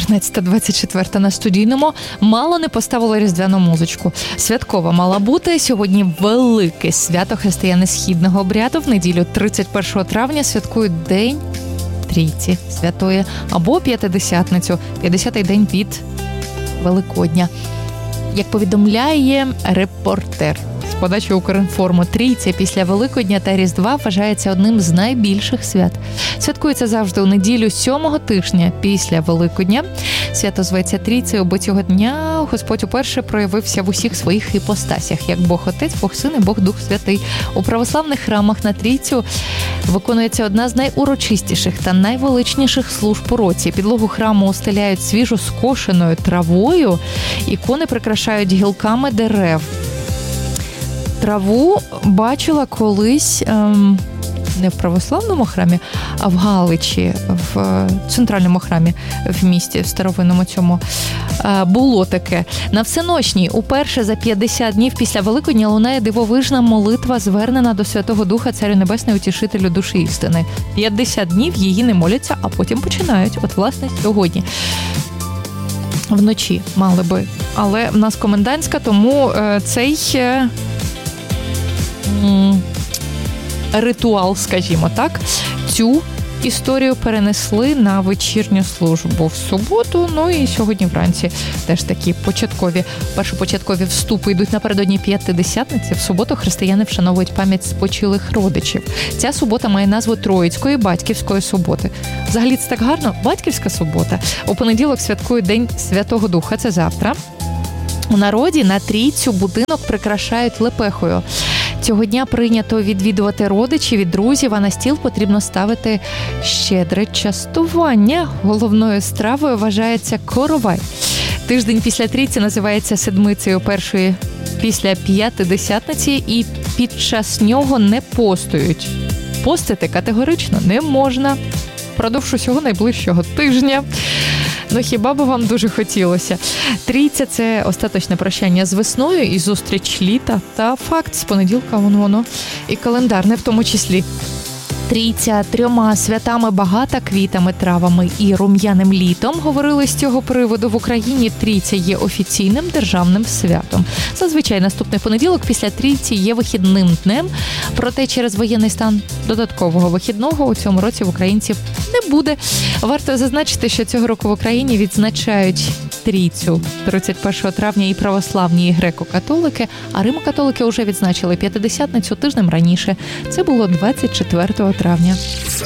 14:24 на студійному. Мало не поставила різдвяну музичку. Святкова мала бути. Сьогодні велике свято християни східного обряду. В неділю 31 травня святкують День Трійці Святої або П'ятидесятницю, 50-й день від Великодня. Як повідомляє репортер з подачі Укрінформу, Трійця після Великодня та Різдва вважається одним з найбільших свят. Святкується завжди у неділю 7-го тижня після Великодня. Свято зветься Трійцею, бо цього дня Господь уперше проявився в усіх своїх іпостасях, як Бог Отець, Бог Син і Бог Дух Святий. У православних храмах на Трійцю виконується одна з найурочистіших та найвеличніших служб у році. Підлогу храму устеляють свіжо скошеною травою, ікони прикрашають гілками дерев. Траву бачила колись не в православному храмі, а в Галичі, в центральному храмі в місті, в старовинному цьому. Було таке. На всеночній, уперше за 50 днів після Великодня лунає дивовижна молитва, звернена до Святого Духа, Царю Небесний, Утішителю душі істини. 50 днів її не моляться, а потім починають. От, власне, сьогодні. Вночі мали би. Але в нас комендантська, тому цей ритуал, скажімо так, цю історію перенесли на вечірню службу в суботу, ну і сьогодні вранці теж такі першопочаткові вступи йдуть напередодні П'ятидесятниці. В суботу християни вшановують пам'ять спочилих родичів. Ця субота має назву Троїцької батьківської суботи. Взагалі це так гарно. Батьківська субота. У понеділок святкують День Святого Духа, це завтра. У народі на Трійцю будинок прикрашають лепехою. Цього дня прийнято відвідувати родичів і друзів, а на стіл потрібно ставити щедре частування. Головною стравою вважається коровай. Тиждень після Трійці називається седмицею першої після П'ятидесятниці, і під час нього не постують. Постити категорично не можна впродовж усього найближчого тижня. Ну, хіба б вам дуже хотілося. Трійця – це остаточне прощання з весною і зустріч літа. Та факт, з понеділка воно і календарне в тому числі. Трійця 3 святами багата, квітами, травами і рум'яним літом. Говорили з цього приводу. В Україні Трійця є офіційним державним святом. Зазвичай наступний понеділок після Трійці є вихідним днем. Проте через воєнний стан додаткового вихідного у цьому році в українців не буде. Варто зазначити, що цього року в Україні відзначають Трійцю 31 травня і православні, і греко-католики, а римо-католики вже відзначили П'ятидесятницю тижнем раніше. Це було 24 травня.